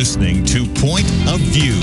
listening to Point of View.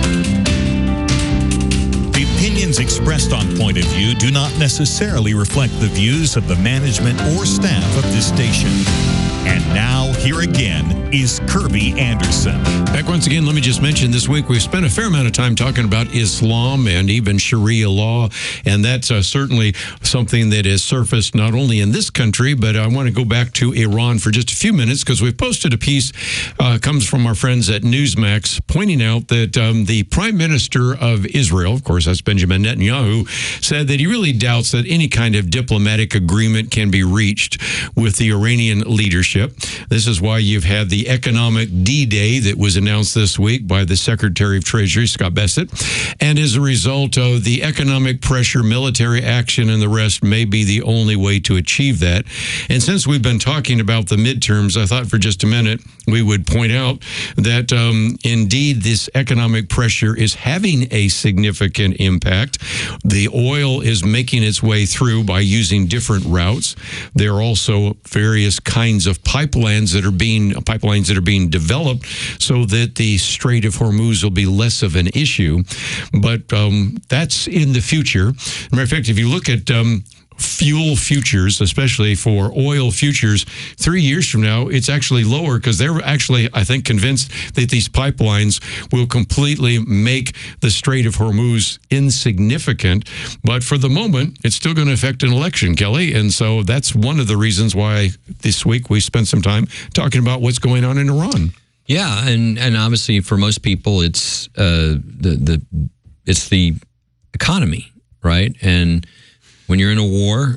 The opinions expressed on Point of View do not necessarily reflect the views of the management or staff of this station. And now, here again is Kirby Anderson. Back once again, let me just mention this week we've spent a fair amount of time talking about Islam and even Sharia law, and that's certainly something that has surfaced not only in this country, but I want to go back to Iran for just a few minutes because we've posted a piece, comes from our friends at Newsmax, pointing out that the Prime Minister of Israel, of course that's Benjamin Netanyahu, said that he really doubts that any kind of diplomatic agreement can be reached with the Iranian leadership. This is why you've had the economic D-Day that was announced this week by the Secretary of Treasury, Scott Bessent. And as a result of the economic pressure, military action, and the rest may be the only way to achieve that. And since we've been talking about the midterms, I thought for just a minute we would point out that indeed this economic pressure is having a significant impact. The oil is making its way through by using different routes. There are also various kinds of pipelines that are being developed so that the Strait of Hormuz will be less of an issue. But that's in the future. Matter of fact, if you look at fuel futures, especially for oil futures, 3 years from now, it's actually lower because they're actually, I think, convinced that these pipelines will completely make the Strait of Hormuz insignificant. But for the moment, it's still going to affect an election, Kelly. And so that's one of the reasons why this week we spent some time talking about what's going on in Iran. Yeah, and obviously for most people, it's it's the economy, right? And when you're in a war,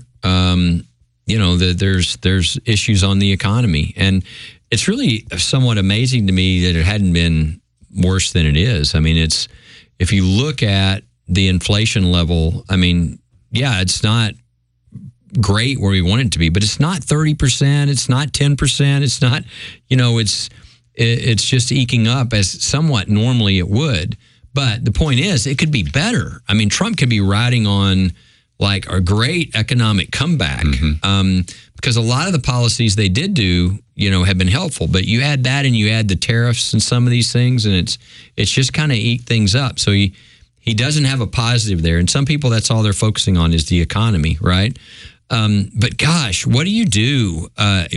there's issues on the economy. And it's really somewhat amazing to me that it hadn't been worse than it is. I mean, if you look at the inflation level, I mean, yeah, it's not great where we want it to be, but it's not 30%, it's not 10%, it's not, it's just eking up as somewhat normally it would. But the point is, it could be better. I mean, Trump could be riding on like a great economic comeback, because a lot of the policies they did do, have been helpful. But you add that and you add the tariffs and some of these things, and it's just kind of eat things up. So he doesn't have a positive there. And some people, that's all they're focusing on is the economy, right? But gosh, what do? You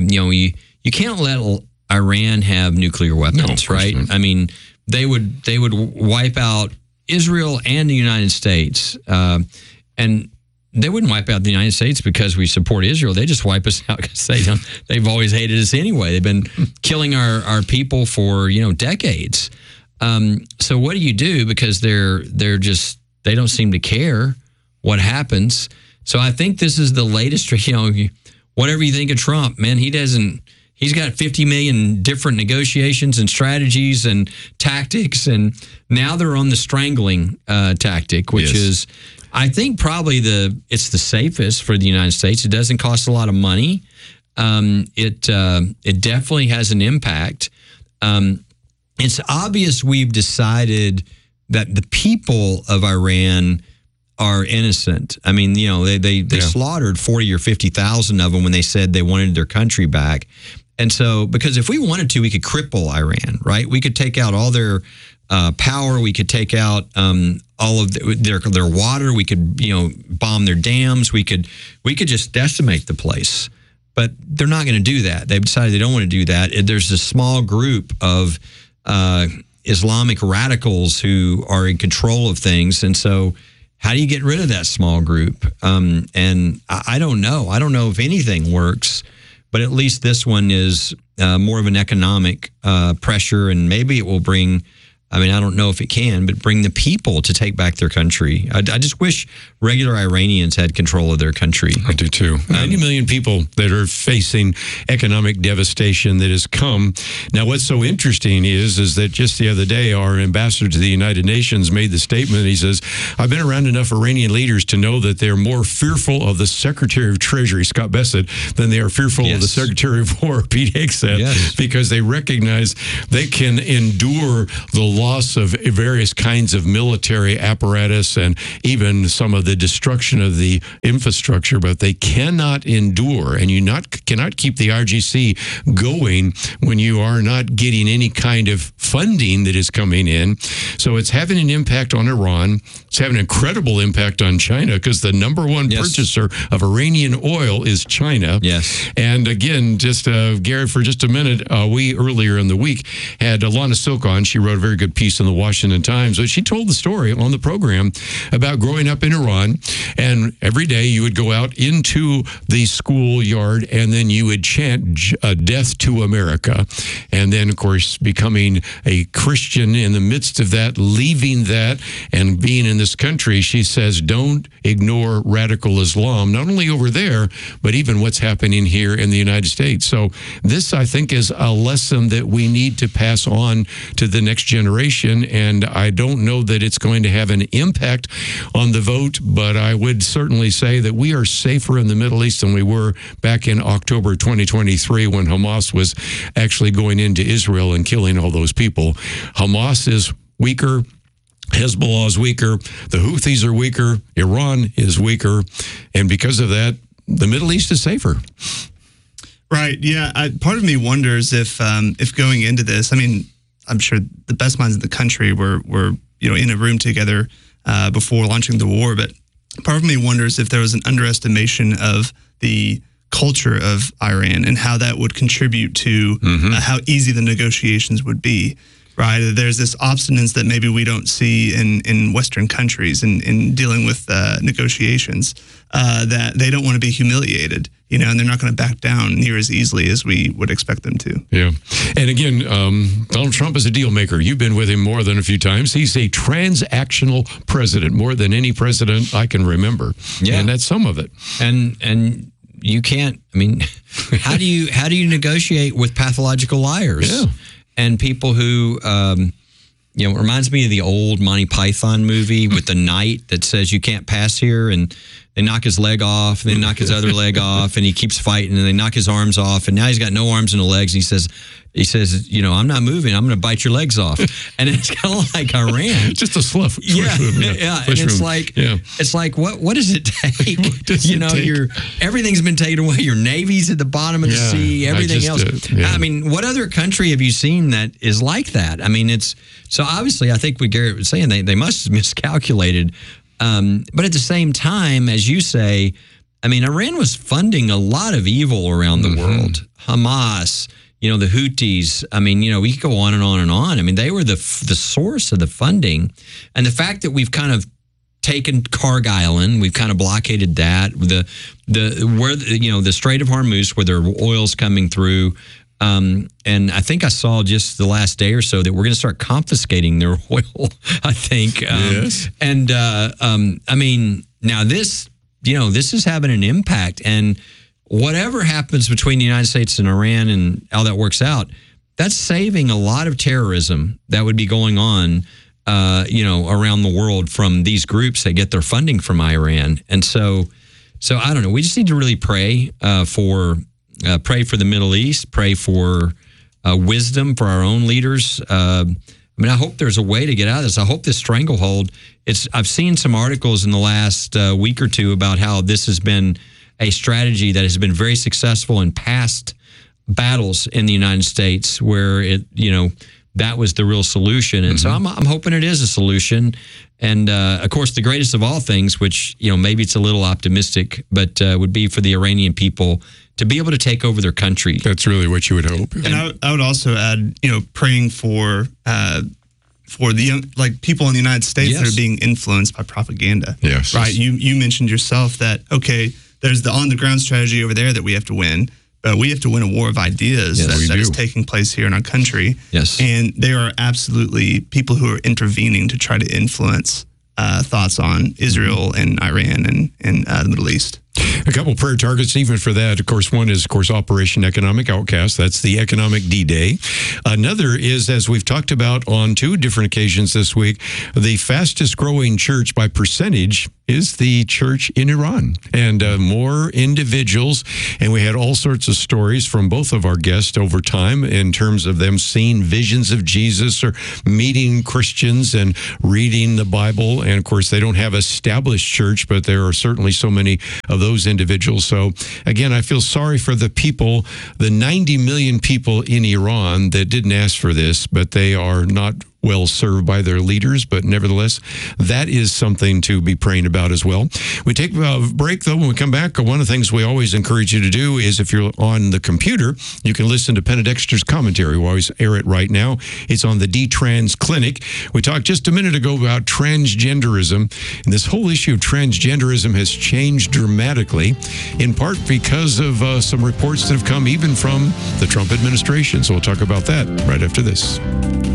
can't let Iran have nuclear weapons, right? Not. I mean, they would wipe out Israel and the United States, and they wouldn't wipe out the United States because we support Israel. They just wipe us out because they've always hated us anyway. They've been killing our people for decades. So what do you do? Because they don't seem to care what happens. So I think this is the latest. Whatever you think of Trump, man, he's got 50 million different negotiations and strategies and tactics, and now they're on the strangling tactic, which is, I think, probably it's the safest for the United States. It doesn't cost a lot of money. It definitely has an impact. It's obvious we've decided that the people of Iran are innocent. I mean, they slaughtered 40 or 50,000 of them when they said they wanted their country back. And so, because if we wanted to, we could cripple Iran, right? We could take out all their power. We could take out all of their water. We could, bomb their dams. We could just decimate the place. But they're not going to do that. They've decided they don't want to do that. There's a small group of Islamic radicals who are in control of things, and so how do you get rid of that small group? And I don't know. I don't know if anything works. But at least this one is more of an economic pressure, and maybe it will bring, I don't know if it can, but bring the people to take back their country. I just wish regular Iranians had control of their country. I do too. 90 million people that are facing economic devastation that has come. Now, what's so interesting is that just the other day, our ambassador to the United Nations made the statement. He says, I've been around enough Iranian leaders to know that they're more fearful of the Secretary of Treasury, Scott Bessent, than they are fearful of the Secretary of War, Pete Hegseth, because they recognize they can endure the loss of various kinds of military apparatus and even some of the destruction of the infrastructure, but they cannot endure, and cannot keep the RGC going when you are not getting any kind of funding that is coming in. So it's having an impact on Iran. It's having an incredible impact on China because the number one purchaser of Iranian oil is China. Yes. And again, just Garrett, for just a minute, we earlier in the week had Lana Silk on. She wrote a very good piece in the Washington Times. But she told the story on the program about growing up in Iran. And every day you would go out into the schoolyard and then you would chant death to America. And then, of course, becoming a Christian in the midst of that, leaving that and being in this country, she says, don't ignore radical Islam, not only over there, but even what's happening here in the United States. So this, I think, is a lesson that we need to pass on to the next generation. And I don't know that it's going to have an impact on the vote, but I would certainly say that we are safer in the Middle East than we were back in October 2023 when Hamas was actually going into Israel and killing all those people. Hamas is weaker. Hezbollah is weaker. The Houthis are weaker. Iran is weaker. And because of that, the Middle East is safer. Right. Yeah. Part of me wonders if going into this, I mean, I'm sure the best minds in the country were in a room together before launching the war, but part of me wonders if there was an underestimation of the culture of Iran and how that would contribute to how easy the negotiations would be. Right. There's this obstinance that maybe we don't see in Western countries in dealing with negotiations, that they don't want to be humiliated, and they're not going to back down near as easily as we would expect them to. Yeah. And again, Donald Trump is a deal maker. You've been with him more than a few times. He's a transactional president, more than any president I can remember. Yeah. And that's some of it. And you can't, I mean, how do you negotiate with pathological liars? Yeah. And people who, it reminds me of the old Monty Python movie with the knight that says you can't pass here, and they knock his leg off, and they knock his other leg off, and he keeps fighting, and they knock his arms off, and now he's got no arms and no legs. And he says, I'm not moving. I'm going to bite your legs off. And it's kind of like Iran. Just a sluff. Yeah. And it's like, what does it take? Everything's been taken away. Your Navy's at the bottom of the sea. Everything else. I mean, what other country have you seen that is like that? I mean, so obviously, I think what Garrett was saying, they must have miscalculated. But at the same time, as you say, I mean, Iran was funding a lot of evil around the world. Hamas, the Houthis. I mean, we could go on and on and on. I mean, they were the source of the funding. And the fact that we've kind of taken Karg Island, we've kind of blockaded that. The Strait of Hormuz, where their oil's coming through. And I think I saw just the last day or so that we're going to start confiscating their oil, I think. Yes. And, I mean, now this is having an impact. And whatever happens between the United States and Iran and how that works out, that's saving a lot of terrorism that would be going on, around the world from these groups that get their funding from Iran. And so I don't know. We just need to really pray for the Middle East, pray for wisdom for our own leaders. I mean, I hope there's a way to get out of this. I hope this stranglehold, I've seen some articles in the last week or two about how this has been a strategy that has been very successful in past battles in the United States where that was the real solution. And so I'm hoping it is a solution. And of course, the greatest of all things, which, maybe it's a little optimistic, but would be for the Iranian people to be able to take over their country. That's really what you would hope. And I would also add, praying for the young, people in the United States that are being influenced by propaganda. Yes. Right. You mentioned yourself that, okay, there's the on the ground strategy over there that we have to win, but we have to win a war of ideas that is taking place here in our country. Yes. And there are absolutely people who are intervening to try to influence thoughts on Israel and Iran and the Middle East. A couple prayer targets even for that. Of course, one is, Operation Economic Outcast. That's the Economic D-Day. Another is, as we've talked about on 2 different occasions this week, the fastest growing church by percentage is the church in Iran. And more individuals, and we had all sorts of stories from both of our guests over time in terms of them seeing visions of Jesus or meeting Christians and reading the Bible. And of course, they don't have established church, but there are certainly so many of those those individuals. So again, I feel sorry for the people, the 90 million people in Iran that didn't ask for this, but they are not well served by their leaders. But nevertheless, that is something to be praying about as well. We take a break, though. When we come back, one of the things we always encourage you to do is, if you're on the computer, you can listen to Penna Dexter's commentary. We always air it right now. It's on the D-Trans Clinic. We talked just a minute ago about transgenderism, and this whole issue of transgenderism has changed dramatically, in part because of some reports that have come even from the Trump administration. So we'll talk about that right after this.